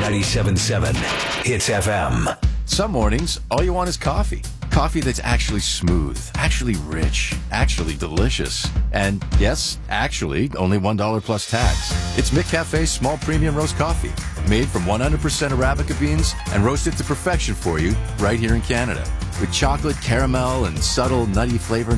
97.7 Hits FM. Some mornings, all you want is coffee. Coffee that's actually smooth, actually rich, actually delicious. And yes, actually, only $1 plus tax. It's McCafe's small premium roast coffee, made from 100% Arabica beans and roasted to perfection for you right here in Canada. With chocolate, caramel, and subtle nutty flavor